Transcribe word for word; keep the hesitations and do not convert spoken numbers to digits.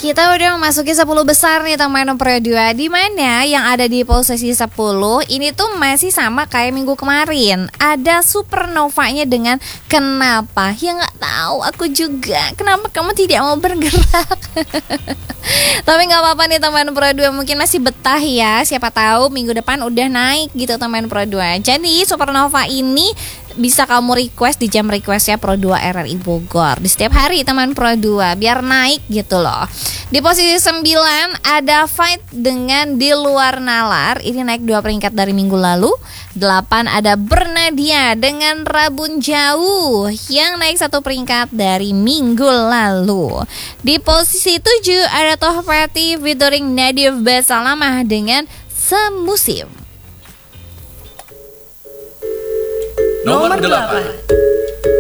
Kita udah memasuki sepuluh besar nih teman Pro dua, di mana yang ada di posisi sepuluh ini tuh masih sama kayak minggu kemarin. Ada Supernovanya dengan Kenapa? Ya nggak tahu aku juga. Kenapa kamu tidak mau bergerak? Tapi nggak apa-apa nih teman Pro dua, mungkin masih betah ya. Siapa tahu minggu depan udah naik gitu teman Pro dua. Jadi Supernova ini bisa kamu request di jam requestnya Pro dua R R I Bogor di setiap hari teman Pro dua, biar naik gitu loh. Di posisi sembilan ada Fight dengan Di Luar Nalar, ini naik dua peringkat dari minggu lalu. Delapan ada Bernadia dengan Rabun Jauh yang naik satu peringkat dari minggu lalu. Di posisi tujuh ada Tohpati featuring Nadif Basalamah dengan Semusim. Nomor delapan.